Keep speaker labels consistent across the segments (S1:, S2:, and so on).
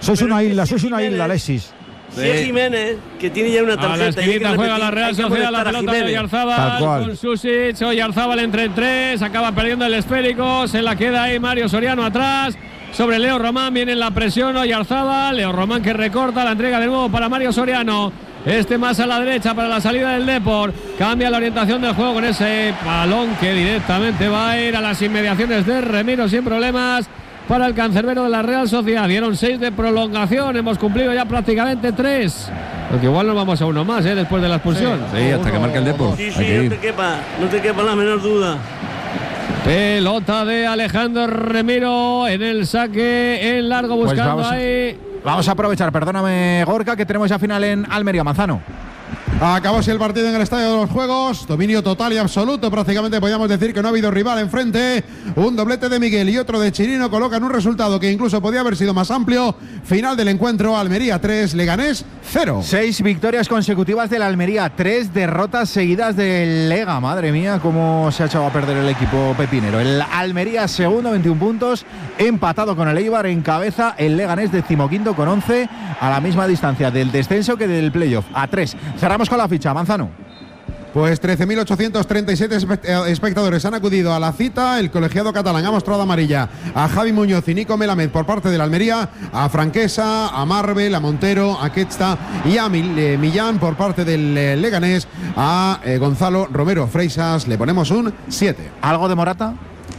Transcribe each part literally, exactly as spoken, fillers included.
S1: Sois una isla, sois una isla, Alexis.
S2: Si es Jiménez, que tiene ya una tarjeta.
S3: A la esquinita juega la Real Sociedad, la pelota de Oyarzábal con Susic. Oyarzábal entre en tres, acaba perdiendo el esférico. Se la queda ahí Mario Soriano atrás. Sobre Leo Román viene la presión Oyarzábal. Leo Román que recorta, la entrega de nuevo para Mario Soriano. Este más a la derecha para la salida del Depor. Cambia la orientación del juego con ese balón que directamente va a ir a las inmediaciones de Remiro sin problemas. Para el cancerbero de la Real Sociedad. Dieron seis de prolongación. Hemos cumplido ya prácticamente tres. Porque igual nos vamos a uno más, ¿eh? Después de la expulsión.
S4: Sí, sí, hasta uno, que marque el Depor.
S2: Sí, sí, no te quepa, no te quepa la menor duda.
S3: Pelota de Alejandro Remiro en el saque en largo buscando pues vamos ahí.
S1: A, vamos a aprovechar, perdóname Gorka, que tenemos ya final en Almería Manzano.
S5: Acabóse el partido en el Estadio de los Juegos, dominio total y absoluto, prácticamente podríamos decir que no ha habido rival enfrente. Un doblete de Miguel y otro de Chirino colocan un resultado que incluso podía haber sido más amplio. Final del encuentro, Almería tres, Leganés cero.
S1: Seis victorias consecutivas del Almería, tres derrotas seguidas del Lega. Madre mía, cómo se ha echado a perder el equipo pepinero. El Almería segundo, veintiún puntos, empatado con el Eibar en cabeza. El Leganés decimoquinto con once, a la misma distancia del descenso que del playoff, a tres. Cerramos con la ficha, Manzano.
S5: Pues trece mil ochocientos treinta y siete espectadores han acudido a la cita. El colegiado catalán ha mostrado amarilla a Javi Muñoz y Nico Melamed por parte de la Almería, a Franquesa, a Marvel, a Montero, a Quetsta y a Mil, eh, Millán por parte del eh, Leganés, a eh, Gonzalo Romero Freisas. Le ponemos un siete.
S1: ¿Algo de Morata?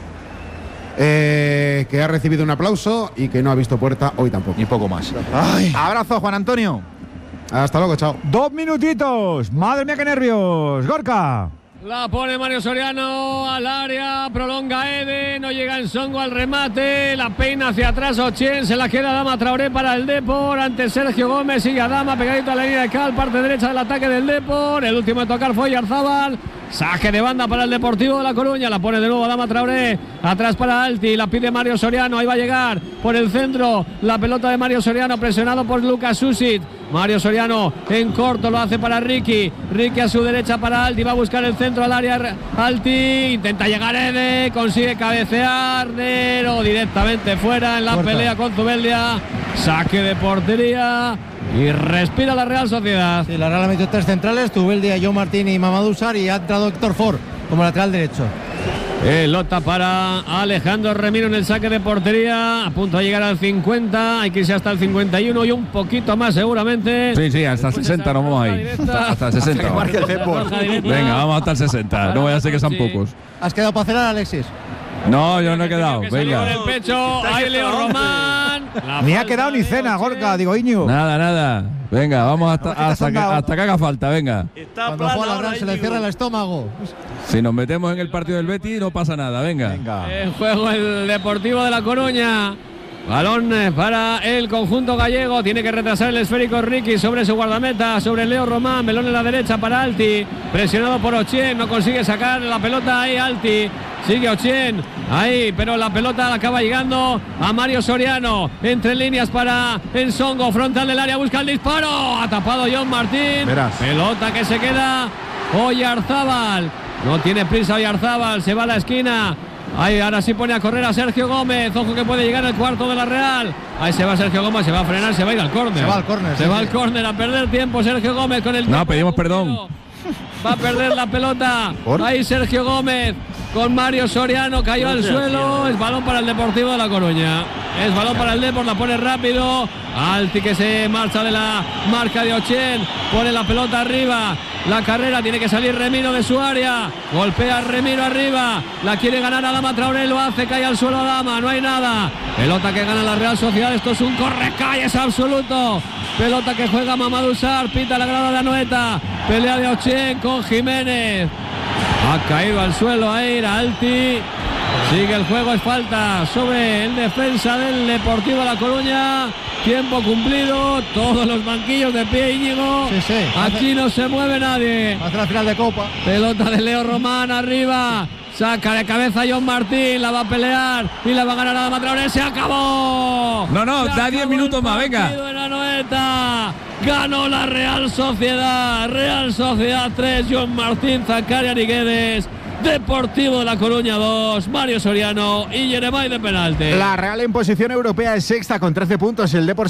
S5: Eh, que ha recibido un aplauso y que no ha visto puerta hoy tampoco.
S1: Y poco más. Ay. Abrazo, Juan Antonio.
S5: Hasta luego, chao.
S1: Dos minutitos. Madre mía, qué nervios. Gorka.
S3: La pone Mario Soriano al área, prolonga Ede, no llega en Songo al remate, la peina hacia atrás Ochien, se la queda Adama Traoré para el Depor, ante Sergio Gómez, sigue Adama pegadito a la línea de cal, parte derecha del ataque del Depor, el último a tocar fue Oyarzábal. Saque de banda para el Deportivo de La Coruña. La pone de nuevo Adama Traoré. Atrás para Alti. La pide Mario Soriano. Ahí va a llegar por el centro. La pelota de Mario Soriano presionado por Lucas Susic. Mario Soriano en corto lo hace para Ricky. Ricky a su derecha para Alti. Va a buscar el centro al área. Alti intenta llegar Ede. Consigue cabecear. Nero directamente fuera en la Puerta. Pelea con Zubeldia. Saque de portería. Y respira la Real Sociedad.
S6: Sí, la Real ha metido tres centrales, Zubeldia, Joe Martín y Mamadou Sarr, y ha entrado Héctor Ford como lateral derecho.
S3: Pelota para Alejandro Remiro en el saque de portería, a punto de llegar al cincuenta, hay que irse hasta el cincuenta y uno y un poquito más seguramente.
S4: Sí, sí, hasta el sesenta nos vamos ahí. Hasta, hasta el sesenta. Venga, vamos hasta el sesenta, no voy a ser que sean sí. pocos.
S6: ¿Has quedado para cenar, Alexis?
S4: No, yo no he quedado.
S3: Venga. En el pecho, ahí Leo Román.
S1: Ni ha quedado ni cena, Gorka, digo, Iñigo.
S4: Nada, nada. Venga, vamos hasta, hasta, que, hasta que haga falta, venga.
S6: Cuando juega la Real se le cierra el estómago.
S4: Si nos metemos en el partido del Betis, no pasa nada, venga. venga.
S3: En juego el Deportivo de La Coruña. Balón para el conjunto gallego. Tiene que retrasar el esférico Ricky sobre su guardameta, sobre Leo Román. Melón en la derecha para Alti. Presionado por Ochien. No consigue sacar la pelota ahí Alti. Sigue Ochien. Ahí, pero la pelota acaba llegando a Mario Soriano. Entre líneas para Ensongo. Frontal del área. Busca el disparo. Ha tapado John Martín.
S1: Verás.
S3: Pelota que se queda Oyarzábal. No tiene prisa Oyarzábal. Se va a la esquina. Ahí, ahora sí pone a correr a Sergio Gómez. Ojo que puede llegar el cuarto de la Real. Ahí se va Sergio Gómez, se va a frenar, se va a ir al córner.
S6: Se va al córner.
S3: Se
S6: sí,
S3: va
S6: sí.
S3: al córner a perder tiempo Sergio Gómez con el.
S4: No, pedimos perdón.
S3: Va a perder la pelota. ¿Por? Ahí Sergio Gómez con Mario Soriano. Cayó no al suelo. Es balón para el Deportivo de La Coruña. Es balón para el Depor. La pone rápido. Alti que se marcha de la marca de Ochien. Pone la pelota arriba. La carrera tiene que salir Remiro de su área. Golpea Remiro arriba. La quiere ganar Adama Traoré. Lo hace. Cae al suelo Adama. No hay nada. Pelota que gana la Real Sociedad. Esto es un correcalles absoluto. Pelota que juega Mamadou Sarr. Pita la grada de Anoeta. Pelea de Ochien con Jiménez. Ha caído al suelo ahí Alti. Sigue el juego, es falta sobre el defensa del Deportivo La Coruña. Tiempo cumplido, todos los banquillos de pie, Íñigo.
S6: Sí, sí.
S3: Aquí no se mueve nadie.
S6: Hace la final de Copa.
S3: Pelota de Leo Román arriba. Saca de cabeza a John Martín, la va a pelear y la va a ganar Adama Traoré. ¡Se acabó!
S4: No, no, se da diez minutos más, venga.
S3: Ganó la Real Sociedad. Real Sociedad tres, John Martín, Zaccaria Niguedes. Deportivo de La Coruña dos, Mario Soriano y Jeremai de penalti.
S1: La Real en posición europea es sexta con trece puntos. El Depor